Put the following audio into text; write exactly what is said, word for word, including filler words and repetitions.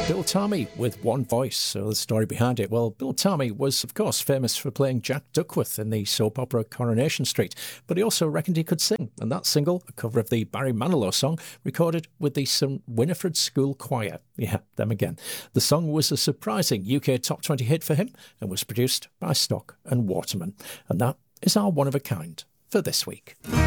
Bill Tarmy with One Voice. So the story behind it, well, Bill Tarmy was, of course, famous for playing Jack Duckworth in the soap opera Coronation Street, but he also reckoned he could sing, and that single, a cover of the Barry Manilow song, recorded with the St Winifred School Choir. Yeah, them again. The song was a surprising U K top twenty hit for him and was produced by Stock and Waterman. And that is our one of a kind for this week.